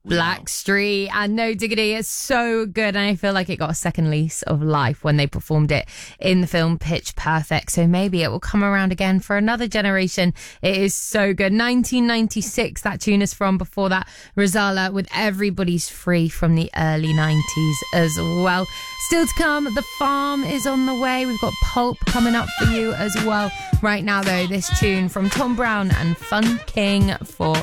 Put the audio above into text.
Blackstreet and No Diggity. It's so good, and I feel like it got a second lease of life when they performed it in the film Pitch Perfect, so maybe it will come around again for another generation. It is so good. 1996 that tune is from. Before that, Rozalla with Everybody's Free from the early 90s as well. Still to come, The Farm is on the way. We've got Pulp coming up for you as well. Right now though, this tune from Tom Brown and Fun King for